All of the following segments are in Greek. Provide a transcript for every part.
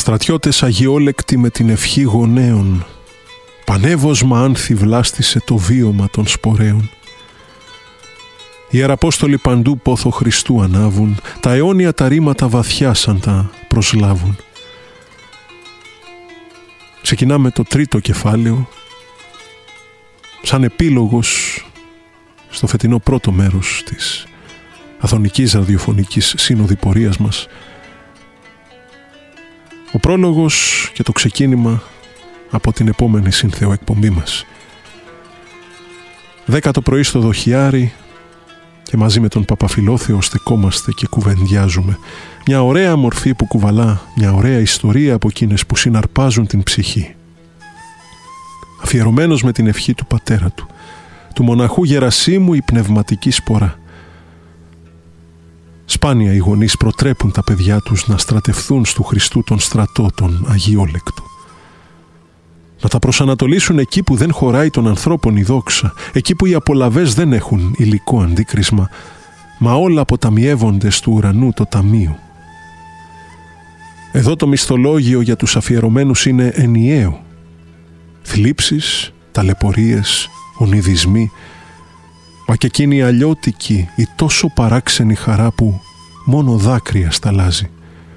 Στρατιώτες αγιόλεκτοι με την ευχή γονέων, πανεύωσμα άνθη βλάστησε το βίωμα των σπορέων. Οι Ιεραπόστολοι παντού πόθο Χριστού ανάβουν, τα αιώνια τα ρήματα βαθιά σαν τα προσλάβουν. Ξεκινάμε το τρίτο κεφάλαιο, σαν επίλογος στο φετινό πρώτο μέρος της αθωνικής ραδιοφωνικής συνοδοιπορίας μας. Ο πρόλογος και το ξεκίνημα από την επόμενη σύνθεο εκπομπή μας. 10 το πρωί στο Δοχιάρι και μαζί με τον Παπαφιλόθεο στεκόμαστε και κουβεντιάζουμε. Μια ωραία μορφή που κουβαλά, μια ωραία ιστορία από εκείνες που συναρπάζουν την ψυχή. Αφιερωμένος με την ευχή του πατέρα του μοναχού Γερασίμου η πνευματική σπορά. Σπάνια οι γονείς προτρέπουν τα παιδιά τους να στρατευθούν στου Χριστού τον στρατό, τον αγιόλεκτο. Να τα προσανατολίσουν εκεί που δεν χωράει των ανθρώπων η δόξα, εκεί που οι απολαβές δεν έχουν υλικό αντίκρισμα, μα όλα αποταμιεύονται του ουρανού το ταμείο. Εδώ το μισθολόγιο για τους αφιερωμένους είναι ενιαίο. Θλίψεις, ταλαιπωρίες, ονειδισμοί, μα και εκείνη η αλλιώτικη, η τόσο παράξενη χαρά που μόνο δάκρυα σταλάζει.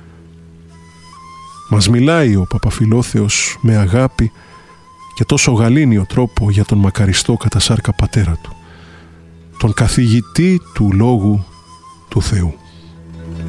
Μας μιλάει ο Παπαφιλόθεος με αγάπη και τόσο γαλήνιο τρόπο για τον μακαριστό κατά σάρκα πατέρα του, τον καθηγητή του Λόγου του Θεού.